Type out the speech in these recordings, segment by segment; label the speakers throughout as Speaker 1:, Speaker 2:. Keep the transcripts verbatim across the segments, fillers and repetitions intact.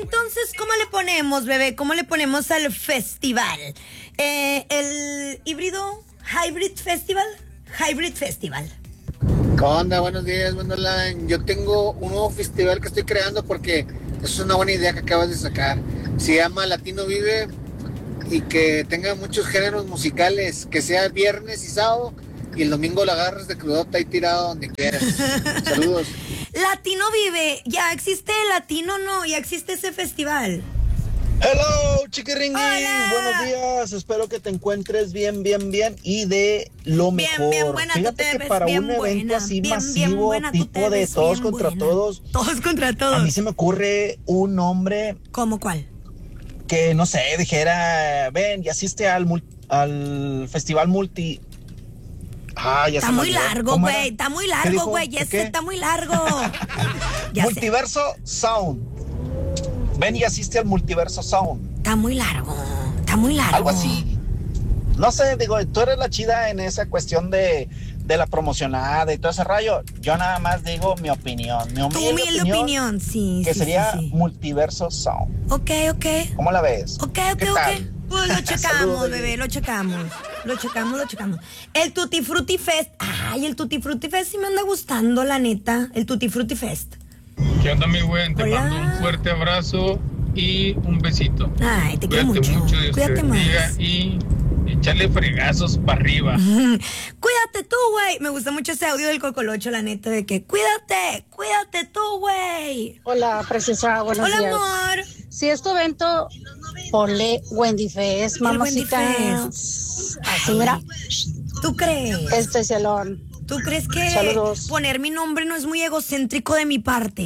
Speaker 1: Entonces, ¿cómo le ponemos, bebé? ¿Cómo le ponemos al festival? Eh, ¿El híbrido? ¿Hybrid Festival? Hybrid Festival.
Speaker 2: ¿Qué onda? Buenos días, Wonderland. Yo tengo un nuevo festival que estoy creando porque es una buena idea que acabas de sacar. Se llama Latino Vive y que tenga muchos géneros musicales, que sea viernes y sábado y el domingo la agarras de crudota y tirado donde quieras. Saludos.
Speaker 1: Latino Vive, ya existe el Latino, no, ya existe ese festival.
Speaker 3: Hello, chiquiringui.
Speaker 1: Hola.
Speaker 3: Buenos días. Espero que te encuentres bien, bien, bien y de lo
Speaker 1: Bien,
Speaker 3: mejor.
Speaker 1: bien buena, tú
Speaker 3: Fíjate
Speaker 1: te
Speaker 3: que
Speaker 1: ves
Speaker 3: para
Speaker 1: bien
Speaker 3: un evento
Speaker 1: buena,
Speaker 3: así
Speaker 1: bien,
Speaker 3: masivo,
Speaker 1: bien buena, tú te
Speaker 3: tipo de
Speaker 1: ves
Speaker 3: todos
Speaker 1: bien
Speaker 3: contra
Speaker 1: buena.
Speaker 3: todos,
Speaker 1: Todos contra
Speaker 3: a
Speaker 1: todos.
Speaker 3: mí se me ocurre un nombre
Speaker 1: ¿Cómo cuál?
Speaker 3: que, no sé, dijera, ven y asiste al, mul- al festival multi... Ah, ya
Speaker 1: Está
Speaker 3: se me
Speaker 1: muy
Speaker 3: olvidó.
Speaker 1: largo,
Speaker 3: ¿Cómo era?
Speaker 1: güey, está muy
Speaker 3: ¿Qué
Speaker 1: largo,
Speaker 3: dijo?
Speaker 1: güey,
Speaker 3: ¿Qué
Speaker 1: ese
Speaker 3: qué?
Speaker 1: está muy largo. Ya sé,
Speaker 3: Multiverso Sound. Ven y asiste al Multiverso Sound.
Speaker 1: está muy largo, está muy largo.
Speaker 3: Algo así. No sé, digo, tú eres la chida en esa cuestión de, de la promocionada y todo ese rayo. Yo nada más digo mi opinión. Mi
Speaker 1: Tu
Speaker 3: humilde
Speaker 1: humilde
Speaker 3: opinión,
Speaker 1: opinión, sí,
Speaker 3: que
Speaker 1: sí,
Speaker 3: sería
Speaker 1: sí, sí.
Speaker 3: Multiverso Sound.
Speaker 1: Ok, ok.
Speaker 3: ¿Cómo la ves?
Speaker 1: Ok, ok,
Speaker 3: ¿Qué
Speaker 1: ok.
Speaker 3: tal?
Speaker 1: Pues lo checamos,
Speaker 3: Saludos,
Speaker 1: bebé,
Speaker 3: baby.
Speaker 1: lo checamos. Lo checamos, lo checamos. El Tutti Frutti Fest. Ay, el Tutti Frutti Fest sí me anda gustando, la neta. El Tutti Frutti Fest.
Speaker 4: ¿Qué onda, mi güey? Te
Speaker 1: Hola.
Speaker 4: mando un fuerte abrazo y un besito.
Speaker 1: Ay, te quiero
Speaker 4: Cuídate
Speaker 1: mucho.
Speaker 4: mucho, Dios
Speaker 1: Cuídate
Speaker 4: te bendiga
Speaker 1: más.
Speaker 4: y echarle fregazos para arriba.
Speaker 1: Cuídate tú, güey. Me gusta mucho ese audio del Cocolocho, la neta, de que cuídate, cuídate tú, güey.
Speaker 5: Hola, preciosa, buenos
Speaker 1: Hola,
Speaker 5: días.
Speaker 1: amor.
Speaker 5: Si es tu evento, ponle Wendy Fest,
Speaker 1: El Wendy
Speaker 5: mamacita. Así, mira,
Speaker 1: ¿Tú crees?
Speaker 5: especialón.
Speaker 1: ¿Tú crees que
Speaker 5: Saludos.
Speaker 1: poner mi nombre no es muy egocéntrico de mi parte?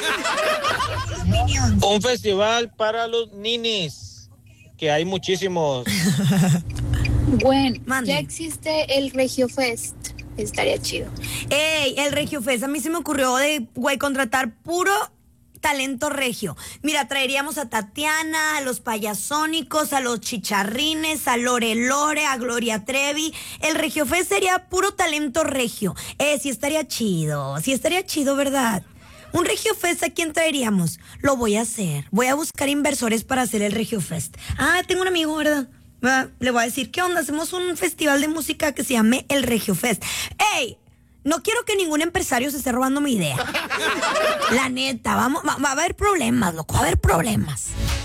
Speaker 6: Un festival para los ninis, que hay muchísimos.
Speaker 7: Bueno,
Speaker 1: Mande.
Speaker 7: ya existe el Regio Fest. Estaría chido.
Speaker 1: Ey, el Regio Fest, a mí se me ocurrió de, güey, contratar puro talento regio. Mira, traeríamos a Tatiana, a los Payasónicos, a los Chicharrines, a Lore Lore, a Gloria Trevi. El Regio Fest sería puro talento regio. Eh, sí estaría chido, sí estaría chido, ¿verdad? Un Regio Fest, ¿a quién traeríamos? Lo voy a hacer. Voy a buscar inversores para hacer el Regio Fest. Ah, tengo un amigo, ¿verdad? Va, le voy a decir, ¿qué onda? Hacemos un festival de música que se llame el Regio Fest. ¡Ey! No quiero que ningún empresario se esté robando mi idea. La neta, vamos, va, va a haber problemas, loco, va a haber problemas.